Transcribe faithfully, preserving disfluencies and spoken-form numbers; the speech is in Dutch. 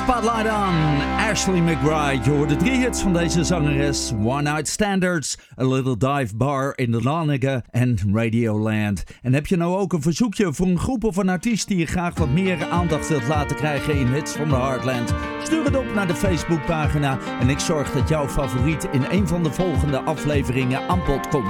Spotlight on Ashley McBryde. Je hoorde drie hits van deze zangeres. One Night Standards, A Little Dive Bar in de Lanneke en Radioland. En heb je nou ook een verzoekje voor een groep of een artiest die je graag wat meer aandacht wilt laten krijgen in Hits from the Heartland? Stuur het op naar de Facebookpagina en ik zorg dat jouw favoriet in een van de volgende afleveringen aan bod komt.